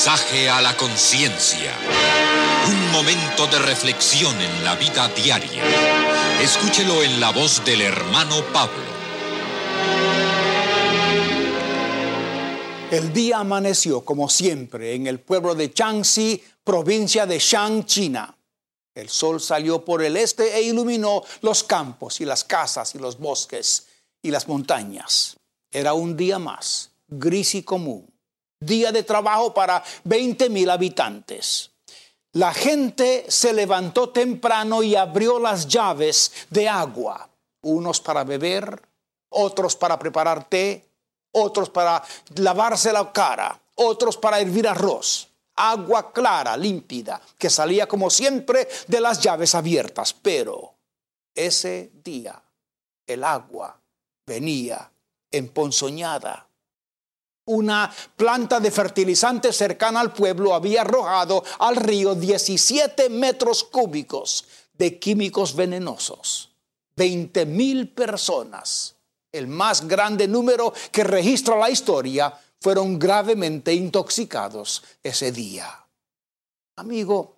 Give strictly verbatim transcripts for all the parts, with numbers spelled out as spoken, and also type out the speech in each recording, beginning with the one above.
Mensaje a la conciencia. Un momento de reflexión en la vida diaria. Escúchelo en la voz del hermano Pablo. El día amaneció, como siempre, en el pueblo de Jiangxi, provincia de Shan, China. El sol salió por el este e iluminó los campos y las casas y los bosques y las montañas. Era un día más, gris y común. Día de trabajo para veinte mil habitantes. La gente se levantó temprano y abrió las llaves de agua. Unos para beber, otros para preparar té, otros para lavarse la cara, otros para hervir arroz. Agua clara, límpida, que salía como siempre de las llaves abiertas. Pero ese día el agua venía emponzoñada. Una planta de fertilizante cercana al pueblo había arrojado al río diecisiete metros cúbicos de químicos venenosos. veinte mil personas, el más grande número que registra la historia, fueron gravemente intoxicados ese día. Amigo,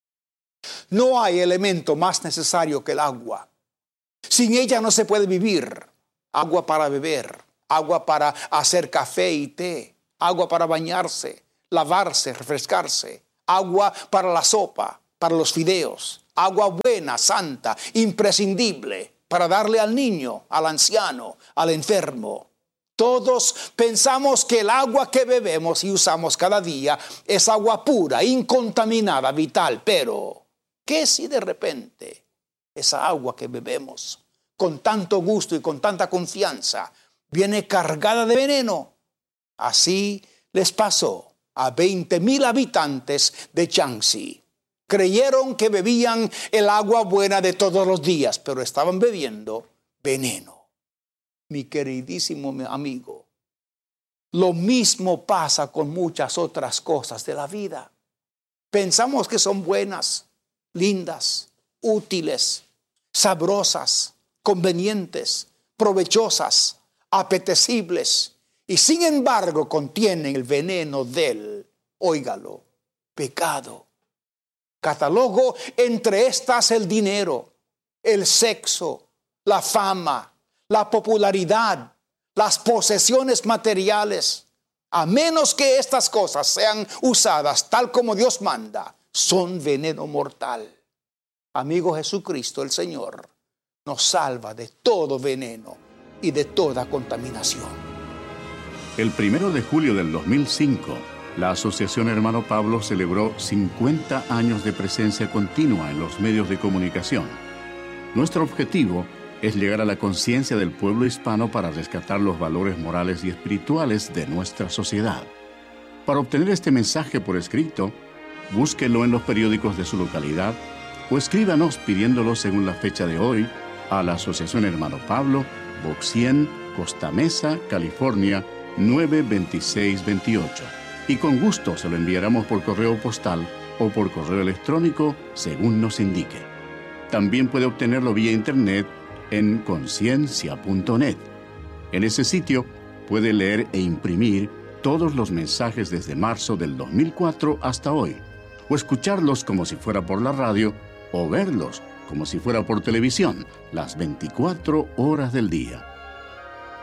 no hay elemento más necesario que el agua. Sin ella no se puede vivir. Agua para beber, agua para hacer café y té, agua para bañarse, lavarse, refrescarse, agua para la sopa, para los fideos, agua buena, santa, imprescindible para darle al niño, al anciano, al enfermo. Todos pensamos que el agua que bebemos y usamos cada día es agua pura, incontaminada, vital. Pero, ¿qué si de repente esa agua que bebemos con tanto gusto y con tanta confianza viene cargada de veneno? Así les pasó a veinte mil habitantes de Jiangxi. Creyeron que bebían el agua buena de todos los días, pero estaban bebiendo veneno. Mi queridísimo amigo, lo mismo pasa con muchas otras cosas de la vida. Pensamos que son buenas, lindas, útiles, sabrosas, convenientes, provechosas, apetecibles, y sin embargo contienen el veneno del, óigalo, pecado. Catalogo entre estas el dinero, el sexo, la fama, la popularidad, las posesiones materiales. A menos que estas cosas sean usadas tal como Dios manda, son veneno mortal. Amigo, Jesucristo el Señor nos salva de todo veneno y de toda contaminación. El primero de julio del dos mil cinco, la Asociación Hermano Pablo celebró cincuenta años de presencia continua en los medios de comunicación. Nuestro objetivo es llegar a la conciencia del pueblo hispano para rescatar los valores morales y espirituales de nuestra sociedad. Para obtener este mensaje por escrito, búsquelo en los periódicos de su localidad o escríbanos pidiéndolo según la fecha de hoy a la Asociación Hermano Pablo, Box cien, Costa Mesa, California, nueve veintiséis veintiocho. Y con gusto se lo enviaremos por correo postal o por correo electrónico según nos indique. También puede obtenerlo vía internet en conciencia punto net. En ese sitio puede leer e imprimir todos los mensajes desde marzo del dos mil cuatro hasta hoy, o escucharlos como si fuera por la radio, o verlos como si fuera por televisión, las veinticuatro horas del día.